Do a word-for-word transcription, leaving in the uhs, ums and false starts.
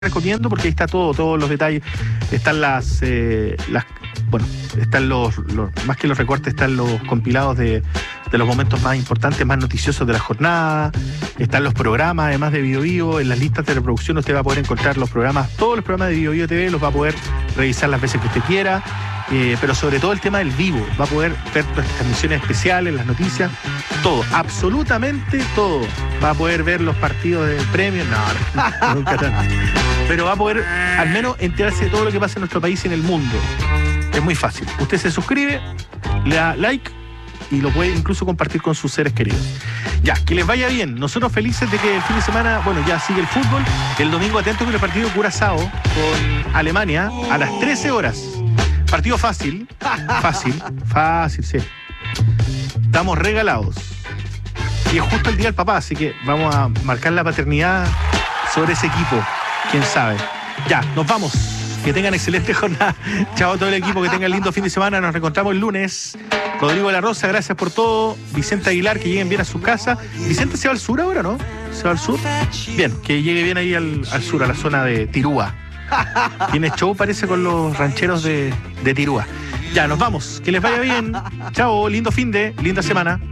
recomiendo porque ahí está todo, todos los detalles. Están las, eh, las bueno, están los, los, más que los recortes, están los compilados de, de los momentos más importantes, más noticiosos de la jornada. Están los programas, además de Bio Bio. En las listas de reproducción usted va a poder encontrar los programas, todos los programas de Bio Bio T V, los va a poder revisar las veces que usted quiera. Eh, pero sobre todo el tema del vivo, va a poder ver las transmisiones especiales, las noticias, todo, absolutamente todo. Va a poder ver los partidos del premio, no, no nunca tanto. Pero va a poder al menos enterarse de todo lo que pasa en nuestro país y en el mundo. Es muy fácil. Usted se suscribe, le da like y lo puede incluso compartir con sus seres queridos. Ya, que les vaya bien. Nosotros felices de que el fin de semana, bueno, ya sigue el fútbol. El domingo atento con el partido Curazao con Alemania a las trece horas. Partido fácil, fácil, fácil, sí. Estamos regalados. Y es justo el día del papá, así que vamos a marcar la paternidad sobre ese equipo. Quién sabe. Ya, nos vamos. Que tengan excelente jornada. Chao a todo el equipo, que tengan lindo fin de semana. Nos reencontramos el lunes. Rodrigo de la Rosa, gracias por todo. Vicente Aguilar, que lleguen bien a su casa. Vicente se va al sur ahora, ¿no? ¿Se va al sur? Bien, que llegue bien ahí al, al sur, a la zona de Tirúa. Tiene show, parece, con los rancheros de, de Tirúa. Ya, nos vamos. Que les vaya bien. Chao, lindo fin de, linda semana.